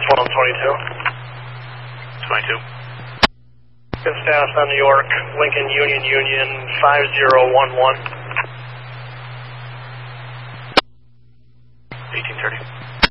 Phone 22. 22. Good status on New York, Lincoln Union 5011. 1830.